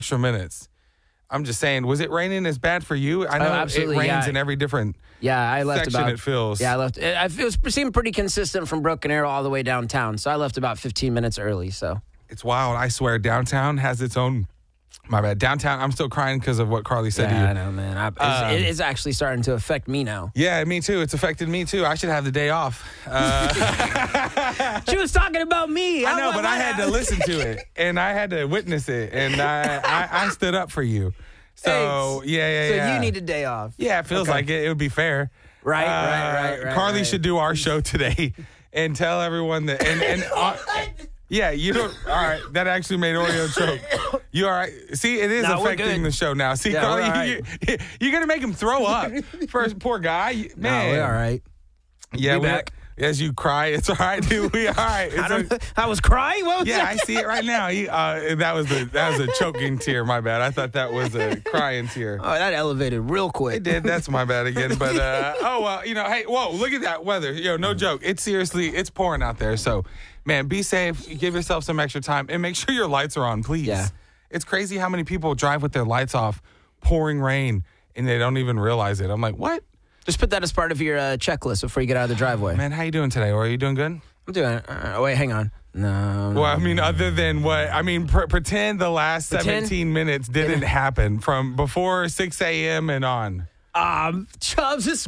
extra minutes. I'm just saying, was it raining as bad for you? I know it rains in every different I left section about, it feels. Yeah, I left. It seemed pretty consistent from Broken Arrow all the way downtown. So I left about 15 minutes early. So it's wild. I swear, downtown has its own. My bad. Downtown, I'm still crying because of what Carly said to you. I know, man. It's actually starting to affect me now. Yeah, me too. It's affected me too. I should have the day off. She was talking about me. I know, but I had to listen to it, and I had to witness it, and I stood up for you. So, yeah. So you need a day off. Yeah, it feels like it would be fair. Right. Carly should do our show today and tell everyone that. Yeah, you don't. All right, that actually made Oreo choke. You all right? See, it is affecting the show now. See, Carly, you're going to make him throw up. First, poor guy. Man. No, we're all right. Yeah, we're back. As you cry, it's all right, dude. We all right. I was crying? What was that? I see it right now. That was a choking tear. My bad. I thought that was a crying tear. Oh, that elevated real quick. It did. That's my bad again. But, hey, whoa, look at that weather. No joke. It's pouring out there. So, man, be safe. Give yourself some extra time. And make sure your lights are on, please. Yeah. It's crazy how many people drive with their lights off, pouring rain, and they don't even realize it. I'm like, what? Just put that as part of your checklist before you get out of the driveway. Man, how you doing today? Or are you doing good? I'm doing it. Wait, hang on. No. Well, I mean, other than what? I mean, pretend the last 17 minutes didn't happen from before 6 a.m. and on. Chubbs, it's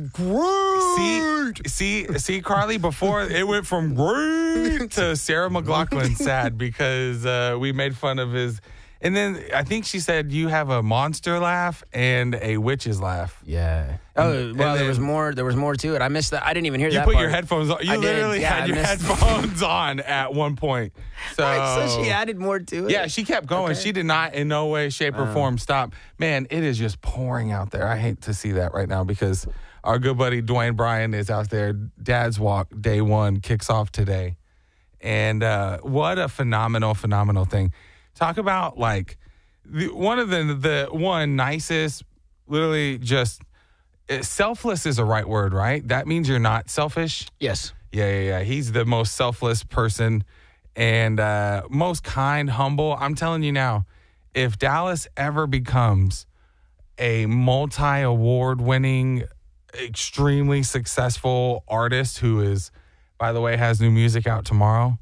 great. See, Carly, before it went from great to Sarah McLachlan sad because we made fun of his. And then I think she said you have a monster laugh and a witch's laugh. Yeah. Oh, well, there was more to it. I missed that. I didn't even hear that part. You put your headphones on. You literally had your headphones on at one point. So she added more to it? Yeah, she kept going. Okay. She did not in no way, shape, or form stop. Man, it is just pouring out there. I hate to see that right now because our good buddy Dwayne Bryan is out there. Dad's Walk Day 1 kicks off today. And what a phenomenal thing. Talk about like one of the nicest, literally just selfless is a right word, right? That means you're not selfish. Yes. Yeah. He's the most selfless person and most kind, humble. I'm telling you now, if Dallas ever becomes a multi-award winning, extremely successful artist who is, by the way, has new music out tomorrow,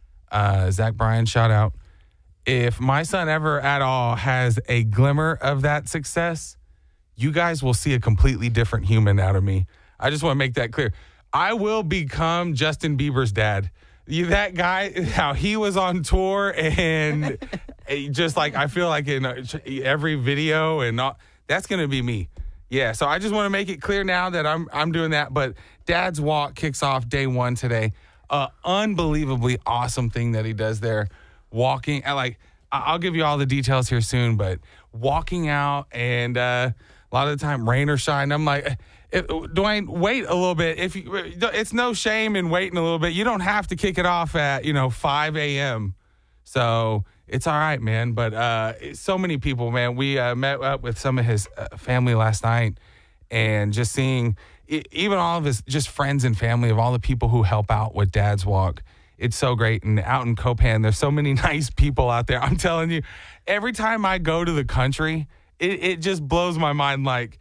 Zach Bryan, shout out. If my son ever at all has a glimmer of that success, you guys will see a completely different human out of me. I just want to make that clear. I will become Justin Bieber's dad. That guy, how he was on tour and just like, I feel like in every video and all, that's going to be me. Yeah, so I just want to make it clear now that I'm doing that. But Dad's Walk kicks off day 1 today. Unbelievably awesome thing that he does there. Walking, I'll give you all the details here soon, but walking out and a lot of the time, rain or shine, I'm like, Dwayne, wait a little bit. It's no shame in waiting a little bit. You don't have to kick it off at 5 a.m. So it's all right, man. But so many people, man. We met up with some of his family last night, and just seeing even all of his just friends and family of all the people who help out with Dad's Walk. It's so great. And out in Copan, there's so many nice people out there. I'm telling you, every time I go to the country, it just blows my mind. Like,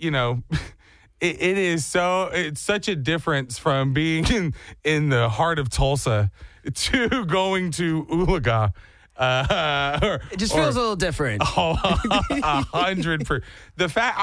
it's such a difference from being in the heart of Tulsa to going to Ulaga. It just feels a little different. 100%. The fact,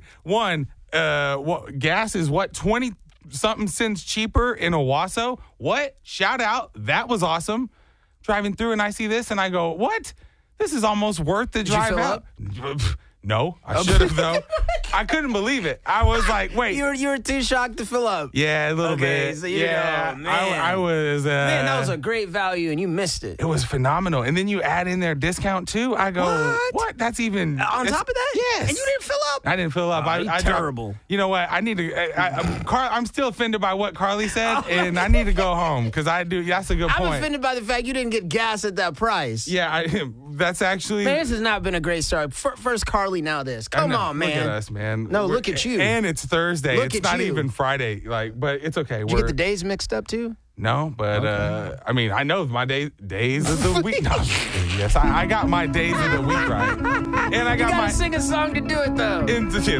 gas is 20 something cents cheaper in Owasso. What? Shout out. That was awesome. Driving through and I see this and I go, what? This is almost worth the drive out. No, I should have though. I couldn't believe it. I was like, wait. You were too shocked to fill up. Yeah, a little bit. So man. I was. Man, that was a great value and you missed it. It was phenomenal. And then you add in their discount too. I go, what? That's even on top of that? Yes. And you didn't fill up? I didn't fill up. I terrible. You know what? I need to. I'm still offended by what Carly said, and I need to go home because I do. That's a good point. I'm offended by the fact you didn't get gas at that price. Yeah, that's actually. Man, this has not been a great start. First Carly, now this. Come on, man. Look at us, man. No, look at you. And it's Thursday. It's not even Friday. But it's okay. Did you get the days mixed up too? No, but I mean, I know my days of the week. No, I'm just kidding. Yes, I got my days of the week right, and I got You my gotta sing a song to do it, though.